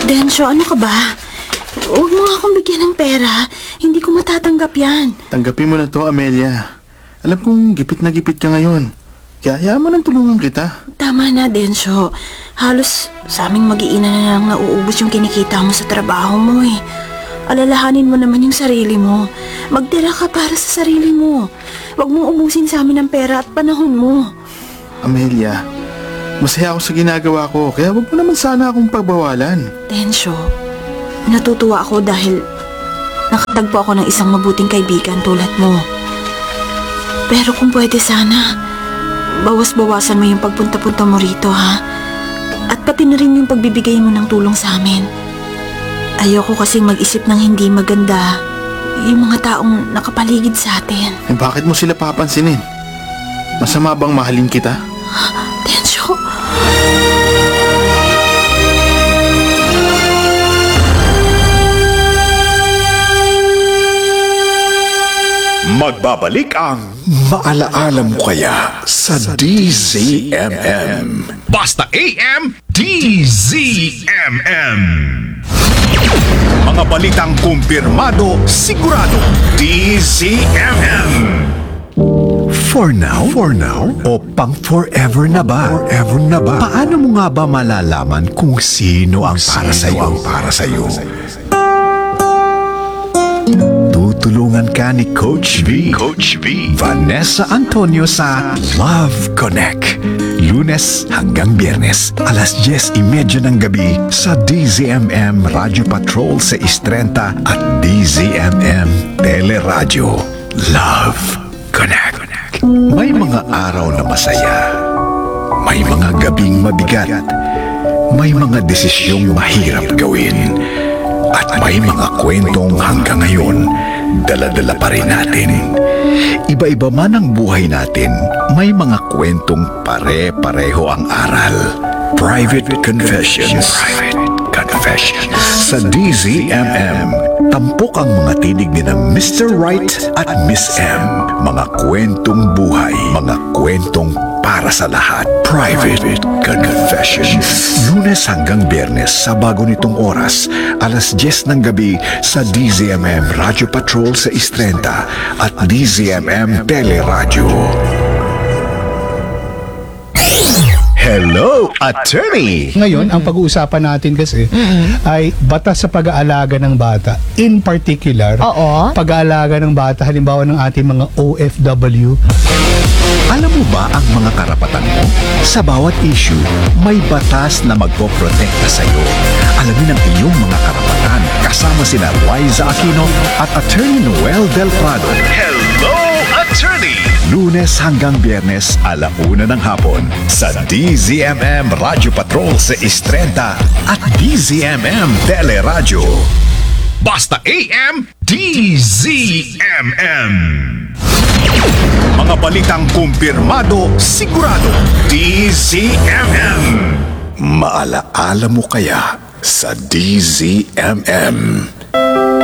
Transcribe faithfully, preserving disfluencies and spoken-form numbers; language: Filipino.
Densyo, ano ka ba? Huwag mo nga akong bigyan ng pera. Hindi ko matatanggap yan. Tanggapin mo na to, Amelia. Alam kong gipit na gipit ka ngayon. Kaya hayaan mo nang tulungan kita. Tama na, Densyo. Halos sa aming mag-iina na lang nauubos yung kinikita mo sa trabaho mo eh. Alalahanin mo naman yung sarili mo. Magtira ka para sa sarili mo. Huwag mong ubusin sa amin ang pera at panahon mo. Amelia, masaya ako sa ginagawa ko. Kaya wag mo naman sana akong pagbawalan. Densyo, natutuwa ako dahil nakatagpo ako ng isang mabuting kaibigan tulad mo. Pero kung pwede sana, bawas-bawasan mo yung pagpunta-punta mo rito, ha? At pati na rin yung pagbibigay mo ng tulong sa amin. Ayoko kasing mag-isip ng hindi maganda yung mga taong nakapaligid sa atin. Eh, bakit mo sila papansinin? Masama bang mahalin kita? Densyo. Magbabalik ang Maalaala Mo Kaya sa D Z M M. Basta A M, D Z M M. Mga balitang kumpirmado, sigurado, D Z M M. For now? For now? O pang forever na ba? Forever na ba? Paano mo nga ba malalaman kung sino ang para sa iyo? Para sa iyo. Tutulungan ka ni Coach V. Coach V. Vanessa Antonio sa Love Connect. Lunes hanggang Biyernes, alas diyes trenta ng gabi sa D Z M M Radio Patrol sa Istrenta at D Z M M Teleradyo. Love Connect. May mga araw na masaya. May mga gabing mabigat. May mga desisyong mahirap gawin. At may mga kwentong hanggang ngayon, dala-dala pa rin natin. Iba-iba man ang buhay natin, may mga kwentong pare-pareho ang aral. Private Confessions. Private Confessions. Sa D Z M M, tampok ang mga tinig ni na Mister Right at Miss M. Mga kwentong buhay, mga kwentong para sa lahat. Private Confessions. Lunes hanggang Biyernes sa bago nitong oras, alas diyes ng gabi sa D Z M M Radio Patrol sa Istrenta at D Z M M Teleradyo. Hello, Attorney! Ngayon, ang pag-uusapan natin kasi ay batas sa pag-aalaga ng bata. In particular, Oo. pag-aalaga ng bata, halimbawa ng ating mga O F W. Alam mo ba ang mga karapatan mo? Sa bawat issue, may batas na magpoprotekta sa iyo. Alamin ang iyong mga karapatan kasama sina Liza Aquino at Attorney Noel Del Prado. Hello, Attorney! Lunes hanggang Biyernes, alauna ng hapon sa D Z M M Radio Patrol sa Istrenta at D Z M M Teleradyo. Basta A M, D Z M M. Mga balitang kumpirmado, sigurado, D Z M M. Maalaala mo kaya sa D Z M M?